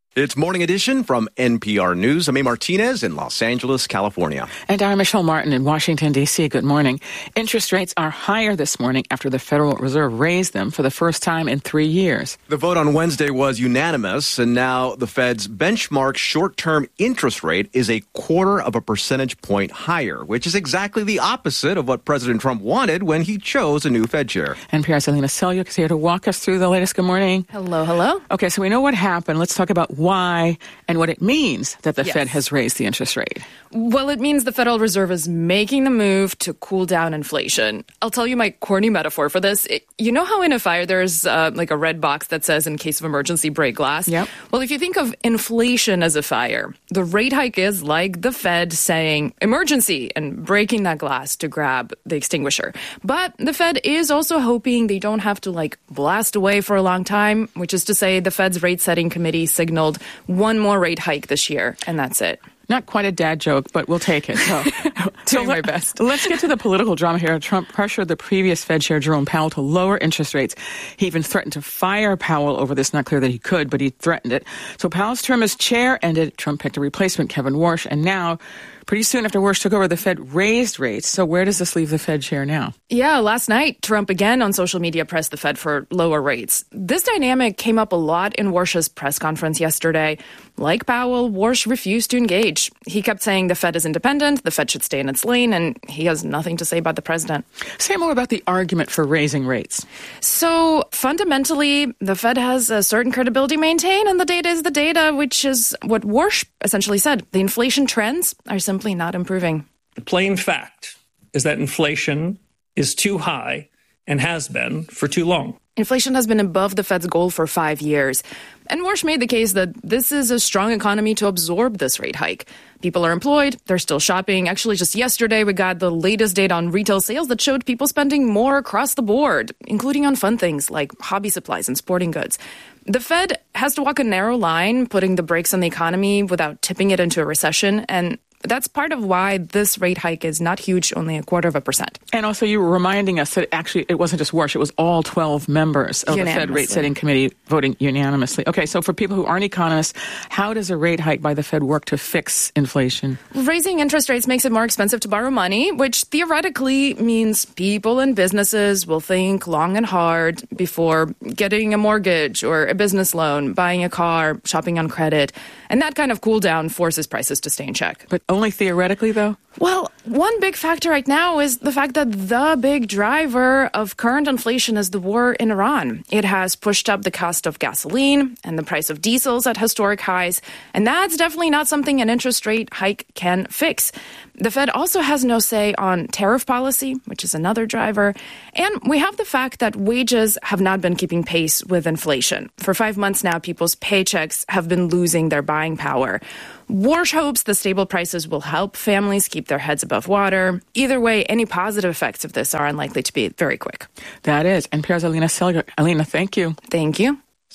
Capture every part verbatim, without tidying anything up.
It's Morning Edition from N P R News. I'm A. Martinez in Los Angeles, California. And I'm Michelle Martin in Washington, D C. Good morning. Interest rates are higher this morning after the Federal Reserve raised them for the first time in three years. The vote on Wednesday was unanimous, and now the Fed's benchmark short-term interest rate is a quarter of a percentage point higher, which is exactly the opposite of what President Trump wanted when he chose a new Fed chair. N P R's Alina Selyuk is here to walk us through the latest. Good morning. Hello, hello. Okay, so we know what happened. Let's talk about why and what it means that the yes. Fed has raised the interest rate. Well, it means the Federal Reserve is making the move to cool down inflation. I'll tell you my corny metaphor for this. It, you know how in a fire there's uh, like a red box that says in case of emergency break glass? Yep. Well, if you think of inflation as a fire, the rate hike is like the Fed saying emergency and breaking that glass to grab the extinguisher. But the Fed is also hoping they don't have to like blast away for a long time, which is to say the Fed's rate setting committee signaled one more rate hike this year, and that's it. Not quite a dad joke, but we'll take it. So, Doing my best. Let's get to the political drama here. Trump pressured the previous Fed Chair, Jerome Powell, to lower interest rates. He even threatened to fire Powell over this. Not clear that he could, but he threatened it. So Powell's term as chair ended. Trump picked a replacement, Kevin Warsh, and now, pretty soon after Warsh took over, the Fed raised rates. So where does this leave the Fed chair now? Yeah, last night, Trump again on social media pressed the Fed for lower rates. This dynamic came up a lot in Warsh's press conference yesterday. Like Powell, Warsh refused to engage. He kept saying the Fed is independent, the Fed should stay in its lane, and he has nothing to say about the president. Say more about the argument for raising rates. So fundamentally, the Fed has a certain credibility maintained, and the data is the data, which is what Warsh essentially said. The inflation trends are simply not improving. The plain fact is that inflation is too high and has been for too long. Inflation has been above the Fed's goal for five years. And Warsh made the case that this is a strong economy to absorb this rate hike. People are employed, they're still shopping. Actually, just yesterday, we got the latest data on retail sales that showed people spending more across the board, including on fun things like hobby supplies and sporting goods. The Fed has to walk a narrow line, putting the brakes on the economy without tipping it into a recession. And that's part of why this rate hike is not huge, only a quarter of a percent. And also you were reminding us that actually it wasn't just Warsh, it was all twelve members of the Fed rate setting committee voting unanimously. Okay, so for people who aren't economists, how does a rate hike by the Fed work to fix inflation? Raising interest rates makes it more expensive to borrow money, which theoretically means people and businesses will think long and hard before getting a mortgage or a business loan, buying a car, shopping on credit. And that kind of cool down forces prices to stay in check. But only theoretically, though? Well, one big factor right now is the fact that the big driver of current inflation is the war in Iran. It has pushed up the cost of gasoline and the price of diesels at historic highs, and that's definitely not something an interest rate hike can fix. The Fed also has no say on tariff policy, which is another driver. And we have the fact that wages have not been keeping pace with inflation. For five months now, people's paychecks have been losing their buying power. Warsh hopes the stable prices will help families keep their heads above water. Either way, any positive effects of this are unlikely to be very quick. That is. N P R's Alina Selyuk. Alina, thank you. Thank you.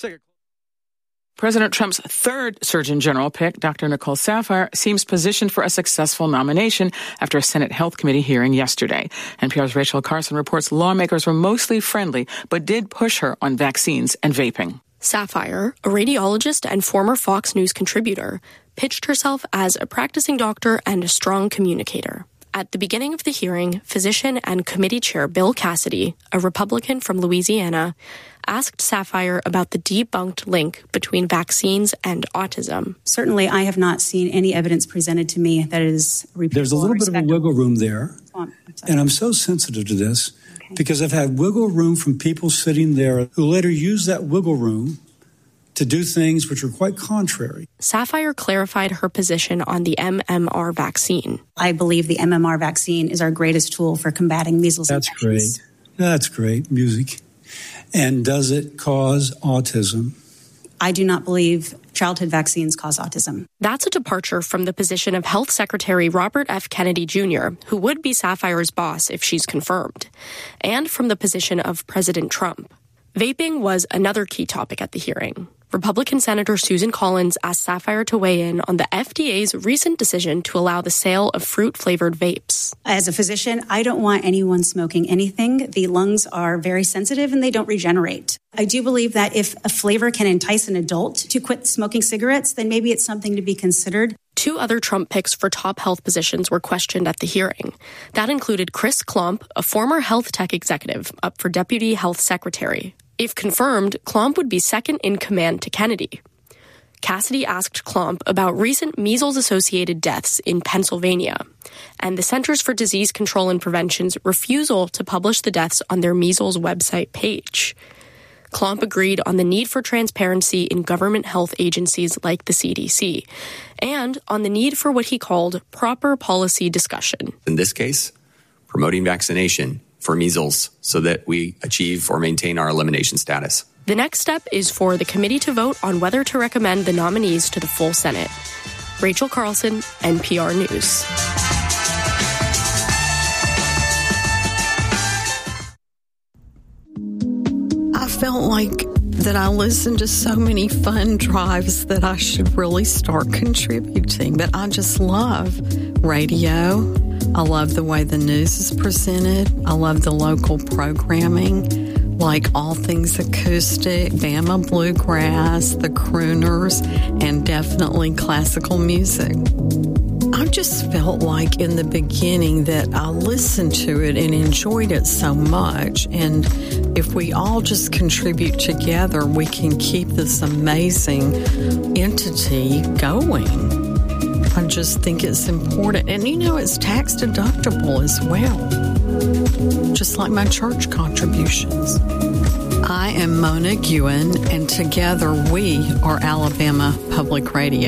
President Trump's third Surgeon General pick, Doctor Nicole Saphier, seems positioned for a successful nomination after a Senate Health Committee hearing yesterday. N P R's Rachel Carson reports lawmakers were mostly friendly, but did push her on vaccines and vaping. Saphier, a radiologist and former Fox News contributor, pitched herself as a practicing doctor and a strong communicator. At the beginning of the hearing, physician and committee chair Bill Cassidy, a Republican from Louisiana, asked Saphier about the debunked link between vaccines and autism. Certainly, I have not seen any evidence presented to me that is repeatable. There's a little bit of a wiggle room there, oh, and I'm so sensitive to this okay. because I've had wiggle room from people sitting there who later use that wiggle room to do things which are quite contrary. Saphier clarified her position on the M M R vaccine. I believe the M M R vaccine is our greatest tool for combating measles That's infections. great. That's great music. And does it cause autism? I do not believe childhood vaccines cause autism. That's a departure from the position of Health Secretary Robert F. Kennedy Junior, who would be Saphier's boss if she's confirmed, and from the position of President Trump. Vaping was another key topic at the hearing. Republican Senator Susan Collins asked Sapphire to weigh in on the F D A's recent decision to allow the sale of fruit-flavored vapes. As a physician, I don't want anyone smoking anything. The lungs are very sensitive and they don't regenerate. I do believe that if a flavor can entice an adult to quit smoking cigarettes, then maybe it's something to be considered. Two other Trump picks for top health positions were questioned at the hearing. That included Chris Klump, a former health tech executive, up for Deputy Health Secretary. If confirmed, Klump would be second in command to Kennedy. Cassidy asked Klump about recent measles-associated deaths in Pennsylvania and the Centers for Disease Control and Prevention's refusal to publish the deaths on their measles website page. Klump agreed on the need for transparency in government health agencies like the C D C and on the need for what he called proper policy discussion. In this case, promoting vaccination for measles so that we achieve or maintain our elimination status. The next step is for the committee to vote on whether to recommend the nominees to the full Senate. Rachel Carlson, N P R News. I felt like that I listened to so many fun drives that I should really start contributing. But I just love radio. I love the way the news is presented. I love the local programming, like All Things Acoustic, Bama Bluegrass, the crooners, and definitely classical music. I just felt like in the beginning that I listened to it and enjoyed it so much. And if we all just contribute together, we can keep this amazing entity going. I just think it's important. And, you know, it's tax deductible as well, just like my church contributions. I am Mona Guin, and together we are Alabama Public Radio.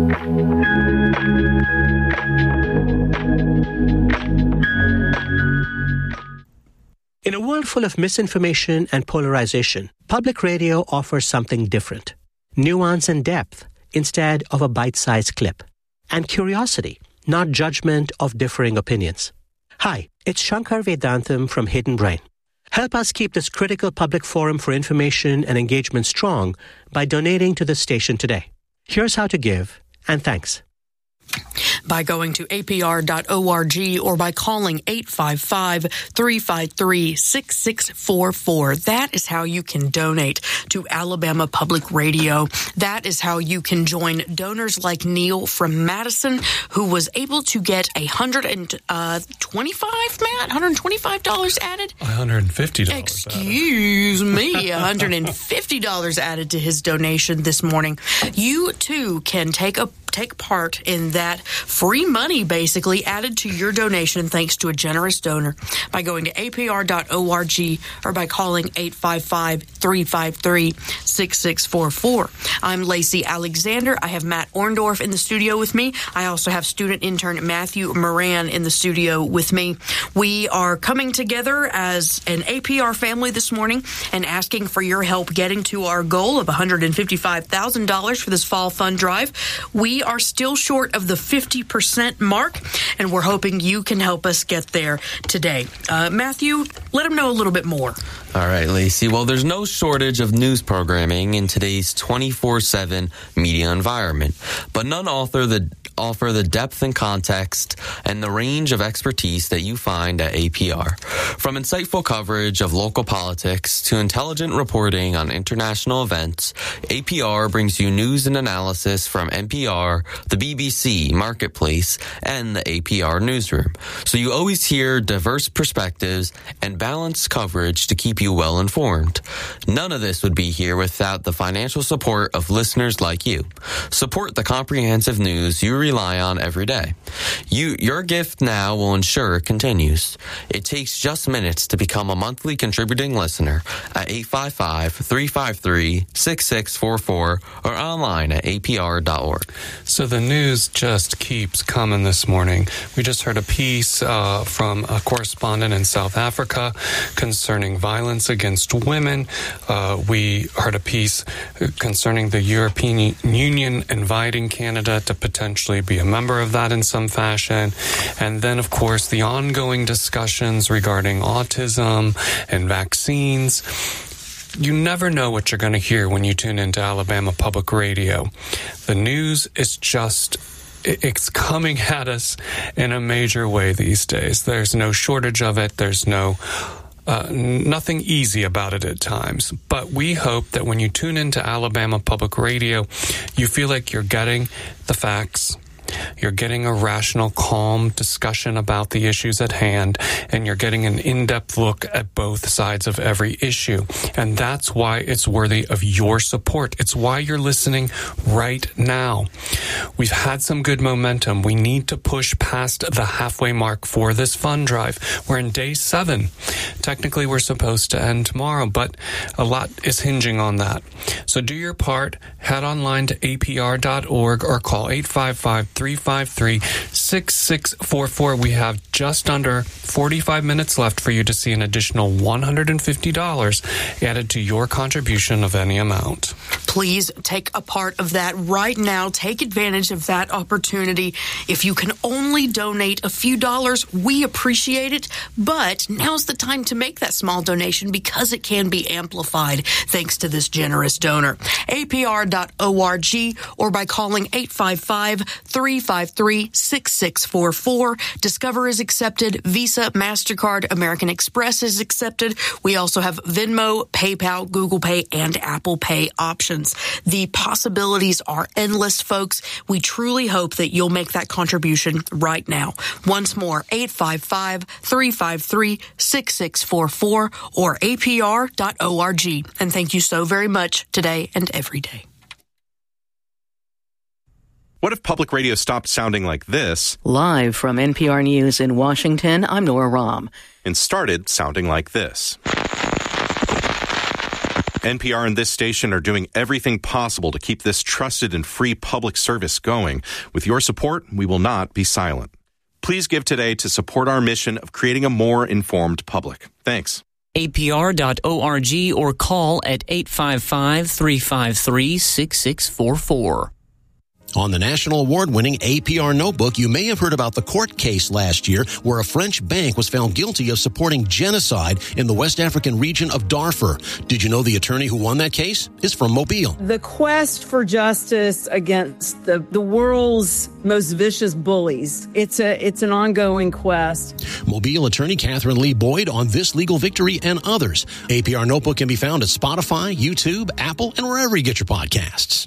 In a world full of misinformation and polarization, public radio offers something different. Nuance and depth instead of a bite-sized clip. And curiosity, not judgment of differing opinions. Hi, it's Shankar Vedantam from Hidden Brain. Help us keep this critical public forum for information and engagement strong by donating to the station today. Here's how to give, and thanks. By going to A P R dot org or by calling eight five five, three five three, six six four four. That is how you can donate to Alabama Public Radio. That is how you can join donors like Neil from Madison, who was able to get a one hundred twenty-five, Matt? one hundred twenty-five dollars added? one hundred fifty dollars Excuse added. me, one hundred fifty dollars added to his donation this morning. You, too, can take a Take part in that free money, basically, added to your donation thanks to a generous donor by going to A P R dot org or by calling eight five five, three five three, six six four four. I'm Lacey Alexander. I have Matt Orndorff in the studio with me. I also have student intern Matthew Moran in the studio with me. We are coming together as an A P R family this morning and asking for your help getting to our goal of one hundred fifty-five thousand dollars for this fall fund drive. We are still short of the fifty percent mark, and we're hoping you can help us get there today. Uh, Matthew, let them know a little bit more. All right, Lacey. Well, there's no shortage of news programming in today's twenty-four seven media environment, but none offer the offer the depth and context and the range of expertise that you find at A P R. From insightful coverage of local politics to intelligent reporting on international events, A P R brings you news and analysis from N P R, the B B C, Marketplace, and the A P R Newsroom. So you always hear diverse perspectives and balanced coverage to keep you well informed. None of this would be here without the financial support of listeners like you. Support the comprehensive news you rely on every day. You, your gift now will ensure it continues. It takes just minutes to become a monthly contributing listener at eight five five, three five three, six six four four or online at A P R dot org. So the news just keeps coming this morning. We just heard a piece uh, from a correspondent in South Africa concerning violence against women. Uh, we heard a piece concerning the European Union inviting Canada to potentially be a member of that in some fashion. And then, of course, the ongoing discussions regarding autism and vaccines. You never know what you're going to hear when you tune into Alabama Public Radio. The news is just, it's coming at us in a major way these days. There's no shortage of it. There's no uh, nothing easy about it at times. But we hope that when you tune into Alabama Public Radio, you feel like you're getting the facts. You're getting a rational, calm discussion about the issues at hand, and you're getting an in-depth look at both sides of every issue. And that's why it's worthy of your support. It's why you're listening right now. We've had some good momentum. We need to push past the halfway mark for this fund drive. We're in day seven. Technically, we're supposed to end tomorrow, but a lot is hinging on that. So do your part. Head online to A P R dot org or call eight five five, three five three, six six four four. We have just under forty-five minutes left for you to see an additional one hundred fifty dollars added to your contribution of any amount. Please take a part of that right now. Take advantage of that opportunity. If you can only donate a few dollars, we appreciate it. But now's the time to make that small donation because it can be amplified thanks to this generous donor. A P R dot org or by calling eight five five, three five three, six six four four. Discover is accepted. Visa, MasterCard, American Express is accepted. We also have Venmo, PayPal, Google Pay, and Apple Pay options. The possibilities are endless, folks. We truly hope that you'll make that contribution right now. Once more, eight five five, three five three, six six four four or A P R dot org. And thank you so very much today and every day. What if public radio stopped sounding like this? Live from N P R News in Washington, I'm Nora Rahm. And started sounding like this. N P R and this station are doing everything possible to keep this trusted and free public service going. With your support, we will not be silent. Please give today to support our mission of creating a more informed public. Thanks. A P R dot org or call at eight five five, three five three, six six four four. On the national award-winning A P R Notebook, you may have heard about the court case last year where a French bank was found guilty of supporting genocide in the West African region of Darfur. Did you know the attorney who won that case is from Mobile? The quest for justice against the, the world's most vicious bullies. It's a it's an ongoing quest. Mobile attorney Catherine Lee Boyd on this legal victory and others. A P R Notebook can be found at Spotify, YouTube, Apple, and wherever you get your podcasts.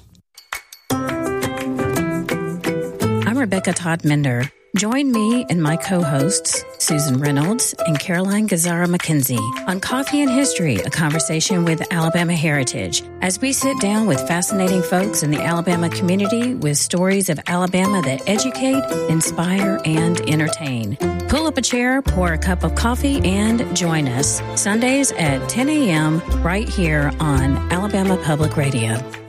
I'm Rebecca Todd-Mender. Join me and my co-hosts, Susan Reynolds and Caroline Gazzara-McKenzie, on Coffee and History, a conversation with Alabama heritage, as we sit down with fascinating folks in the Alabama community with stories of Alabama that educate, inspire, and entertain. Pull up a chair, pour a cup of coffee, and join us Sundays at ten a.m. right here on Alabama Public Radio.